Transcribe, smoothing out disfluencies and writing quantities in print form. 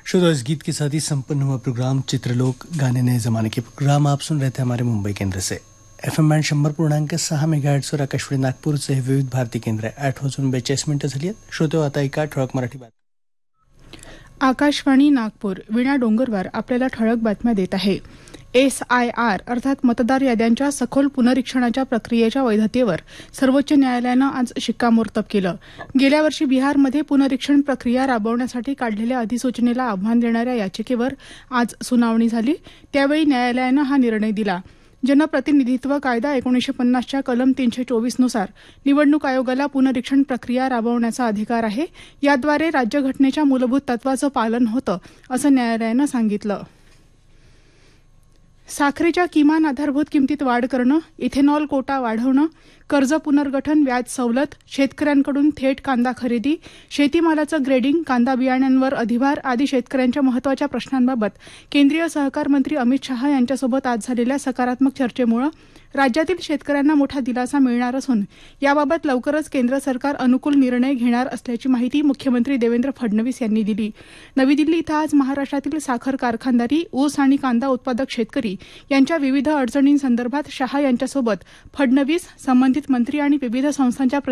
श्रोताओं, इस गीत के साथ ही संपन्न हुआ प्रोग्राम चित्रलोक गाने नए जमाने के प्रोग्राम आप सुन रहे थे हमारे मुंबई केंद्र से। FM बँड 100.6 मेगाहर्ट्झ वर आकाशवाणी नागपूरचे हे विविध भारती केंद्र 8:42 झाली आहेत। श्रोते आता ऐका ठळक मराठी बातम्या। आकाशवाणी नागपूर वीणा डोंगरवार आपल्याला ठळक बातम्या देत आहे। SIR अर्थात मतदार याद्यांच्या सखोल पुनरीक्षणाच्या प्रक्रियेच्या वैधतेवर सर्वोच्च न्यायालयानं आज शिक्कामोर्तब केलं। गेल्या वर्षी बिहारमध्ये पुनरीक्षण प्रक्रिया राबवण्यासाठी काढलेल्या अधिसूचनेला आव्हान देणाऱ्या याचिकेवर आज सुनावणी झाली। त्यावेळी न्यायालयानं हा निर्णय दिला। जनप्रतिनिधित्व कायदा 1950च्या कलम 324 नुसार निवडणूक आयोगाला पुनरीक्षण प्रक्रिया राबवण्याचा अधिकार आहे। याद्वारे राज्यघटनेच्या मूलभूत तत्वाचं पालन होतं, असं न्यायालयानं सांगितलं। साखरेच्या किमान आधारभूत किमतीत वाढ करणं, इथेनॉल कोटा वाढवणं, कर्ज पुनर्गठन, व्याज सवलत, शेतकऱ्यांकडून थेट कांदा खरेदी, शेतीमालाचं ग्रेडिंग, कांदा बियाण्यांवर अधिभार आदी शेतकऱ्यांच्या महत्त्वाच्या प्रश्नांबाबत केंद्रीय सहकार मंत्री अमित शहा यांच्यासोबत आज झालेल्या सकारात्मक चर्चेमुळे राज्यातील शेतकऱ्यांना मोठा दिलासा मिळणार असून याबाबत लवकरच केंद्र सरकार अनुकूल निर्णय घेणार असल्याची माहिती मुख्यमंत्री देवेंद्र फडणवीस यांनी दिली। नवी दिल्ली इथं आज महाराष्ट्रातील साखर कारखानदारी, ऊस आणि कांदा उत्पादक शेतकरी यांच्या विविध अडचणींसंदर्भात शहा यांच्यासोबत फडणवीस, संबंधित मंत्री आणि विविध संस्थांच्या